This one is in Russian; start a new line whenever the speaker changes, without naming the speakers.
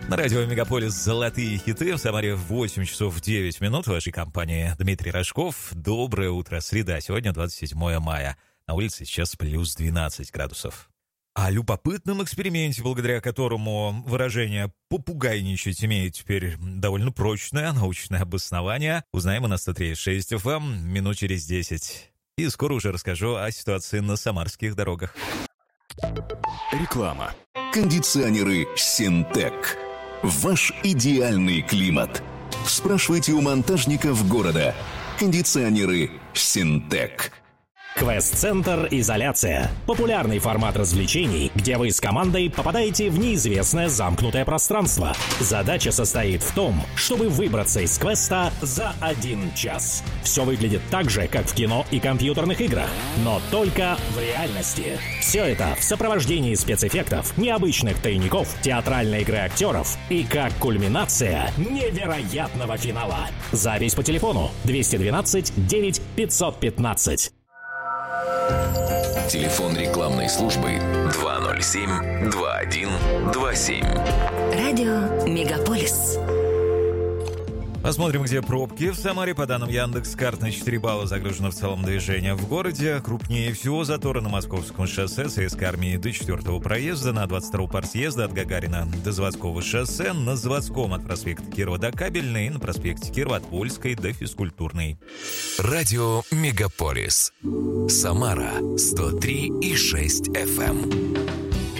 На радио «Мегаполис» «Золотые хиты». В Самаре 8 часов 9 минут. В вашей компании Дмитрий Рожков. Доброе утро. Среда. Сегодня 27 мая. На улице сейчас плюс 12 градусов. О любопытном эксперименте, благодаря которому выражение «попугайничать» имеет теперь довольно прочное научное обоснование, узнаем мы на 103.6 FM минут через 10. И скоро уже расскажу о ситуации на самарских дорогах.
Реклама. Кондиционеры «Синтек». Ваш идеальный климат. Спрашивайте у монтажников города. Кондиционеры «Синтек».
Квест-центр «Изоляция». Популярный формат развлечений, где вы с командой попадаете в неизвестное замкнутое пространство. Задача состоит в том, чтобы выбраться из квеста за 1 час. Все выглядит так же, как в кино и компьютерных играх, но только в реальности. Все это в сопровождении спецэффектов, необычных тайников, театральной игры актеров и как кульминация невероятного финала. Запись по телефону 212 9 515.
Телефон рекламной службы 207-2127.
Радио «Мегаполис».
Посмотрим, где пробки. В Самаре, по данным Яндекс.Карт, на 4 балла загружено в целом движение в городе. Крупнее всего заторы на Московском шоссе с Армии до 4-го проезда, на 22-й партсъезда от Гагарина до Заводского шоссе, на Заводском от проспекта Кирова до Кабельной и на проспекте Кирова от Польской до Физкультурной.
Радио «Мегаполис». Самара 103,6 FM.